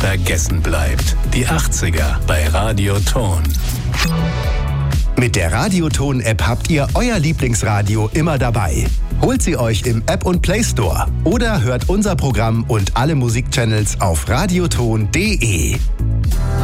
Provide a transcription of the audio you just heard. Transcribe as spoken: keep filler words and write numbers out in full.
vergessen bleibt. Die achtziger bei Radioton. Mit der Radioton-App habt ihr euer Lieblingsradio immer dabei. Holt sie euch im App- und Play Store oder hört unser Programm und alle Musikchannels auf radioton punkt de.